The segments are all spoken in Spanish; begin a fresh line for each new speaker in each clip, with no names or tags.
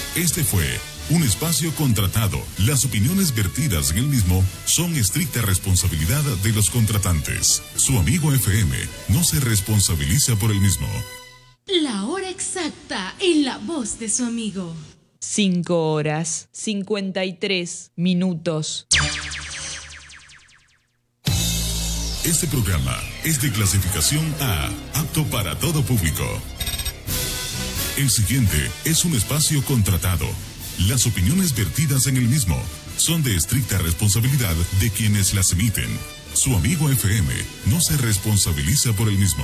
Este fue un espacio contratado. Las opiniones vertidas en el mismo son estricta responsabilidad de los contratantes. Su amigo FM no se responsabiliza por el mismo.
La hora exacta en la voz de su amigo.
5 horas, 53 minutos.
Este programa es de clasificación A, apto para todo público. El siguiente es un espacio contratado. Las opiniones vertidas en el mismo son de estricta responsabilidad de quienes las emiten. Su amigo FM no se responsabiliza por el mismo.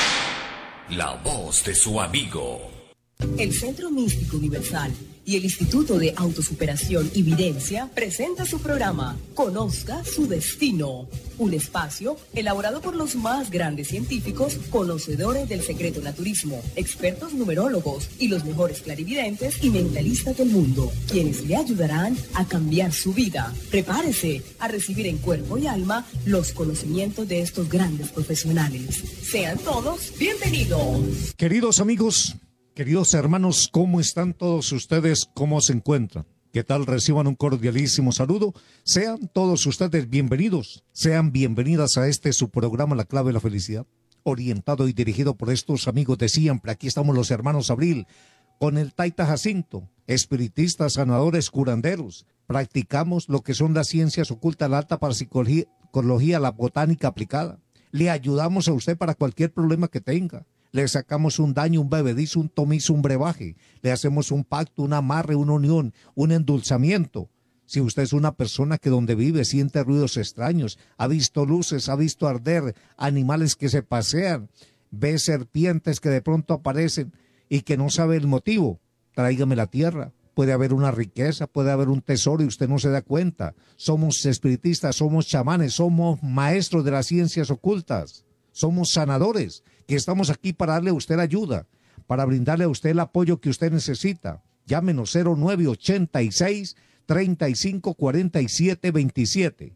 La voz de su amigo.
El Centro Místico Universal y el Instituto de Autosuperación y Videncia presenta su programa Conozca su Destino, un espacio elaborado por los más grandes científicos, conocedores del secreto naturismo, expertos numerólogos y los mejores clarividentes y mentalistas del mundo, quienes le ayudarán a cambiar su vida. Prepárese a recibir en cuerpo y alma los conocimientos de estos grandes profesionales. Sean todos bienvenidos.
Queridos amigos, queridos hermanos, ¿cómo están todos ustedes? ¿Cómo se encuentran? ¿Qué tal? Reciban un cordialísimo saludo. Sean todos ustedes bienvenidos, sean bienvenidas a este su programa La Clave de la Felicidad, orientado y dirigido por estos amigos de siempre. Aquí estamos los hermanos Abril, con el Taita Jacinto, espiritistas, sanadores, curanderos. Practicamos lo que son las ciencias ocultas, la alta parapsicología, la botánica aplicada. Le ayudamos a usted para cualquier problema que tenga. Le sacamos un daño, un bebedizo, un tomizo, un brebaje. Le hacemos un pacto, un amarre, una unión, un endulzamiento. Si usted es una persona que donde vive siente ruidos extraños, ha visto luces, ha visto arder, animales que se pasean, ve serpientes que de pronto aparecen y que no sabe el motivo, tráigame la tierra. Puede haber una riqueza, puede haber un tesoro y usted no se da cuenta. Somos espiritistas, somos chamanes, somos maestros de las ciencias ocultas. Somos sanadores, que estamos aquí para darle a usted ayuda, para brindarle a usted el apoyo que usted necesita. Llámenos 0986 35 47 27.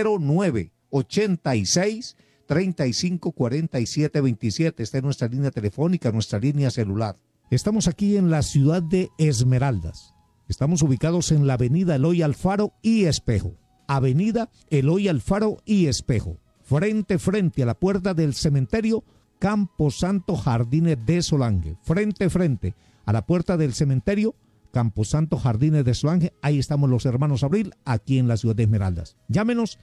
0986 35 47 27. Esta es nuestra línea telefónica, nuestra línea celular. Estamos aquí en la ciudad de Esmeraldas. Estamos ubicados en la avenida Eloy Alfaro y Espejo. Avenida Eloy Alfaro y Espejo. Frente a la puerta del cementerio Camposanto Jardines de Solange. Frente a la puerta del cementerio Camposanto Jardines de Solange. Ahí estamos los hermanos Abril, aquí en la ciudad de Esmeraldas. Llámenos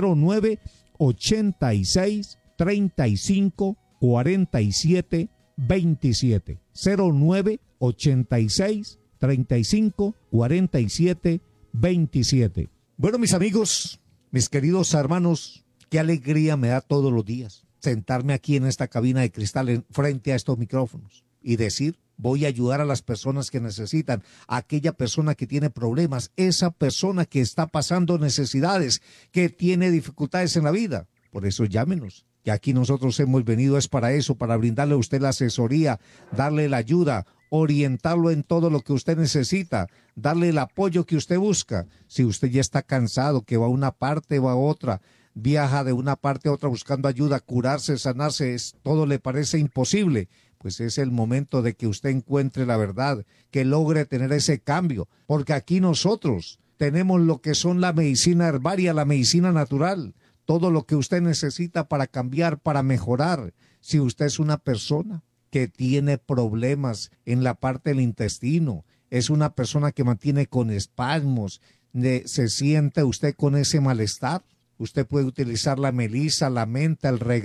0986 35 47 27. 0986 35 47 27. Bueno, mis amigos, mis queridos hermanos, qué alegría me da todos los días sentarme aquí en esta cabina de cristal frente a estos micrófonos y decir, voy a ayudar a las personas que necesitan, a aquella persona que tiene problemas, esa persona que está pasando necesidades, que tiene dificultades en la vida. Por eso llámenos, que aquí nosotros hemos venido es para eso, para brindarle a usted la asesoría, darle la ayuda, orientarlo en todo lo que usted necesita, darle el apoyo que usted busca. Si usted ya está cansado, que va a una parte, va a otra, viaja de una parte a otra buscando ayuda, curarse, sanarse, todo le parece imposible, pues es el momento de que usted encuentre la verdad, que logre tener ese cambio, porque aquí nosotros tenemos lo que son la medicina herbaria, la medicina natural, todo lo que usted necesita para cambiar, para mejorar. Si usted es una persona que tiene problemas en la parte del intestino, es una persona que mantiene con espasmos, se siente usted con ese malestar, usted puede utilizar la melisa, la menta, el reggae.